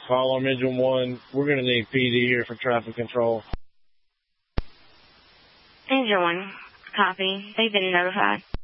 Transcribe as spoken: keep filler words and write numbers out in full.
Fire alarm engine one. We're going to need P D here for traffic control. Engine one. Copy. They've been notified.